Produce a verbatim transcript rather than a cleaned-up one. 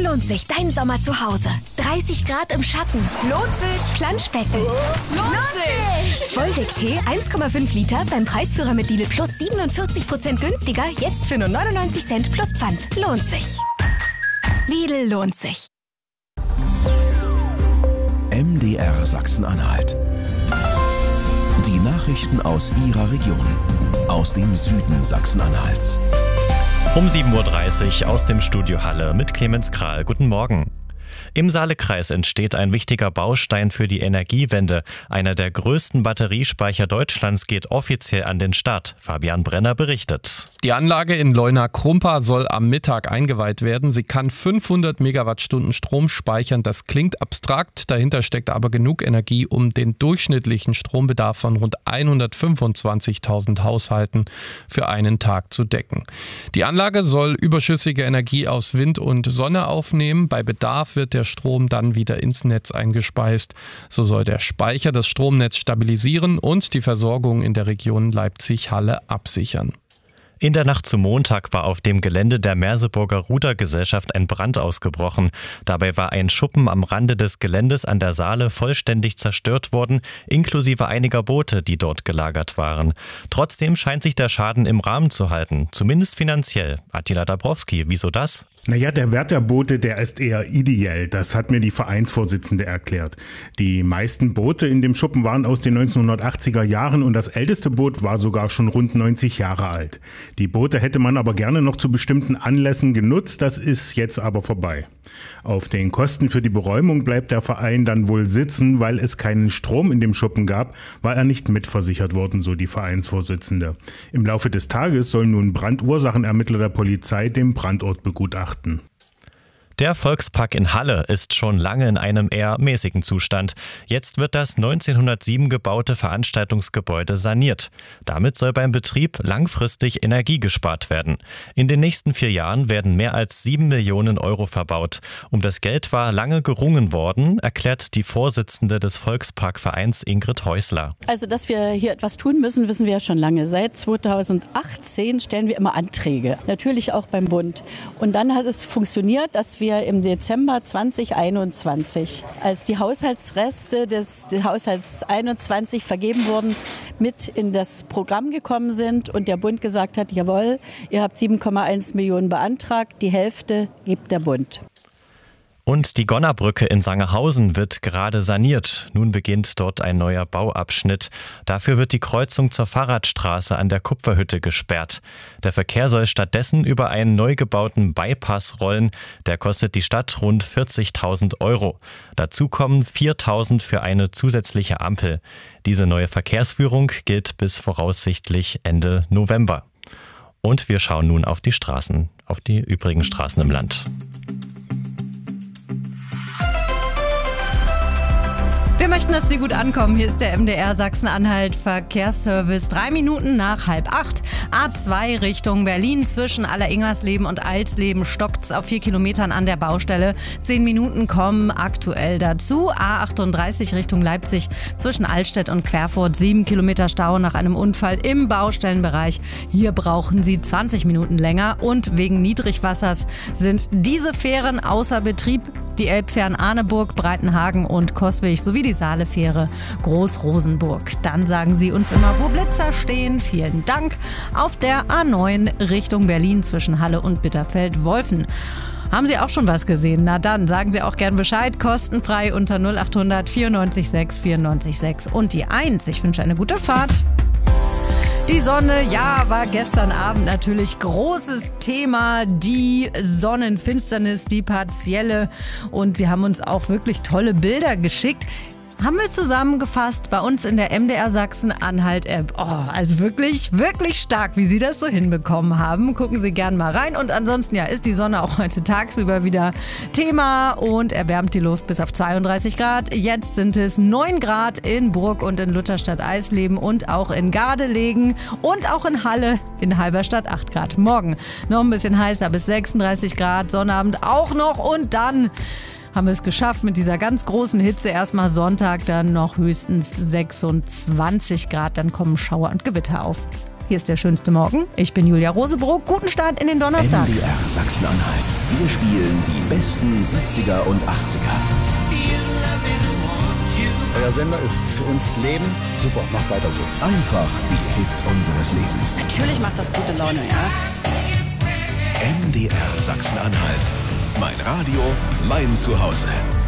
lohnt sich dein Sommer zu Hause. dreißig Grad im Schatten. Lohnt sich. Planschbecken. Lohnt sich. Wolldecktee eins Komma fünf Liter beim Preisführer mit Lidl Plus siebenundvierzig Prozent günstiger. Jetzt für nur neunundneunzig Cent plus Pfand. Lohnt sich. Lidl lohnt sich. M D R Sachsen-Anhalt. Die Nachrichten aus Ihrer Region. Aus dem Süden Sachsen-Anhalts. Um sieben Uhr dreißig aus dem Studio Halle mit Clemens Kral. Guten Morgen. Im Saalekreis entsteht ein wichtiger Baustein für die Energiewende. Einer der größten Batteriespeicher Deutschlands geht offiziell an den Start. Fabian Brenner berichtet. Die Anlage in Leuna-Krumpa soll am Mittag eingeweiht werden. Sie kann fünfhundert Megawattstunden Strom speichern. Das klingt abstrakt, dahinter steckt aber genug Energie, um den durchschnittlichen Strombedarf von rund hundertfünfundzwanzigtausend Haushalten für einen Tag zu decken. Die Anlage soll überschüssige Energie aus Wind und Sonne aufnehmen. Bei Bedarf wird der Strom dann wieder ins Netz eingespeist. So soll der Speicher das Stromnetz stabilisieren und die Versorgung in der Region Leipzig-Halle absichern. In der Nacht zum Montag war auf dem Gelände der Merseburger Rudergesellschaft ein Brand ausgebrochen. Dabei war ein Schuppen am Rande des Geländes an der Saale vollständig zerstört worden, inklusive einiger Boote, die dort gelagert waren. Trotzdem scheint sich der Schaden im Rahmen zu halten, zumindest finanziell. Attila Dabrowski, wieso das? Naja, der Wert der Boote, der ist eher ideell. Das hat mir die Vereinsvorsitzende erklärt. Die meisten Boote in dem Schuppen waren aus den neunzehnhundertachtziger Jahren und das älteste Boot war sogar schon rund neunzig Jahre alt. Die Boote hätte man aber gerne noch zu bestimmten Anlässen genutzt, das ist jetzt aber vorbei. Auf den Kosten für die Beräumung bleibt der Verein dann wohl sitzen, weil es keinen Strom in dem Schuppen gab, war er nicht mitversichert worden, so die Vereinsvorsitzende. Im Laufe des Tages sollen nun Brandursachenermittler der Polizei den Brandort begutachten. Der Volkspark in Halle ist schon lange in einem eher mäßigen Zustand. Jetzt wird das neunzehnhundertsieben gebaute Veranstaltungsgebäude saniert. Damit soll beim Betrieb langfristig Energie gespart werden. In den nächsten vier Jahren werden mehr als sieben Millionen Euro verbaut. Um das Geld war lange gerungen worden, erklärt die Vorsitzende des Volksparkvereins Ingrid Häusler. Also, dass wir hier etwas tun müssen, wissen wir ja schon lange. Seit zweitausendachtzehn stellen wir immer Anträge, natürlich auch beim Bund. Und dann hat es funktioniert, dass wir im Dezember zweitausendeinundzwanzig, als die Haushaltsreste des Haushalts einundzwanzig vergeben wurden, mit in das Programm gekommen sind und der Bund gesagt hat, jawohl, ihr habt sieben Komma eins Millionen beantragt, die Hälfte gibt der Bund. Und die Gonnerbrücke in Sangerhausen wird gerade saniert. Nun beginnt dort ein neuer Bauabschnitt. Dafür wird die Kreuzung zur Fahrradstraße an der Kupferhütte gesperrt. Der Verkehr soll stattdessen über einen neu gebauten Bypass rollen. Der kostet die Stadt rund vierzigtausend Euro. Dazu kommen viertausend für eine zusätzliche Ampel. Diese neue Verkehrsführung gilt bis voraussichtlich Ende November. Und wir schauen nun auf die Straßen, auf die übrigen Straßen im Land. Wir möchten, dass Sie gut ankommen. Hier ist der M D R Sachsen-Anhalt Verkehrsservice. Drei Minuten nach halb acht. A zwei Richtung Berlin. Zwischen Alleringmersleben und Alsleben stockt's auf vier Kilometern an der Baustelle. Zehn Minuten kommen aktuell dazu. A achtunddreißig Richtung Leipzig. Zwischen Altstedt und Querfurt. Sieben Kilometer Stau nach einem Unfall im Baustellenbereich. Hier brauchen Sie zwanzig Minuten länger. Und wegen Niedrigwassers sind diese Fähren außer Betrieb. Die Elbfähren Arneburg, Breitenhagen und Coswig sowie die Saalefähre Groß-Rosenburg. Dann sagen Sie uns immer, wo Blitzer stehen. Vielen Dank. Auf der A neun Richtung Berlin zwischen Halle und Bitterfeld-Wolfen. Haben Sie auch schon was gesehen? Na dann, sagen Sie auch gern Bescheid. Kostenfrei unter null acht hundert vierundneunzig sechs vierundneunzig sechs und die eins. Ich wünsche eine gute Fahrt. Die Sonne, ja, war gestern Abend natürlich großes Thema, die Sonnenfinsternis, die partielle. Und Sie haben uns auch wirklich tolle Bilder geschickt. Haben wir zusammengefasst bei uns in der M D R Sachsen-Anhalt-App. Oh, also wirklich, wirklich stark, wie Sie das so hinbekommen haben. Gucken Sie gern mal rein. Und ansonsten ja, ist die Sonne auch heute tagsüber wieder Thema und erwärmt die Luft bis auf zweiunddreißig Grad. Jetzt sind es neun Grad in Burg und in Lutherstadt-Eisleben und auch in Gardelegen und auch in Halle in Halberstadt acht Grad. Morgen noch ein bisschen heißer bis sechsunddreißig Grad, Sonnabend auch noch und dann haben wir es geschafft mit dieser ganz großen Hitze. Erstmal Sonntag, dann noch höchstens sechsundzwanzig Grad. Dann kommen Schauer und Gewitter auf. Hier ist der schönste Morgen. Ich bin Julia Rosebrock. Guten Start in den Donnerstag. M D R Sachsen-Anhalt. Wir spielen die besten siebziger und achtziger. Euer Sender ist für uns Leben. Super, macht weiter so. Einfach die Hits unseres Lebens. Natürlich macht das gute Laune, ja. M D R Sachsen-Anhalt. Mein Radio, mein Zuhause.